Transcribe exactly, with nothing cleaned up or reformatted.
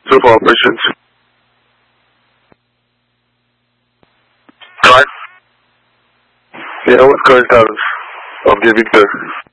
So for operations. Right. Yeah, what's current status of the Victor?